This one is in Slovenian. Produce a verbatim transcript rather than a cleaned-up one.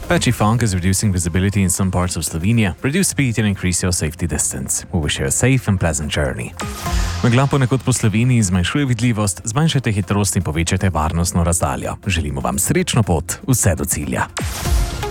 Patchy fog is reducing visibility in some parts of Slovenia. Reduce speed and increase your safety distance. We wish you a safe and pleasant journey. Megla ponekod po Sloveniji zmanjšuje vidljivost, zmanjšajte hitrost in povečajte varnostno razdaljo. Želimo vam srečno pot, vse do cilja.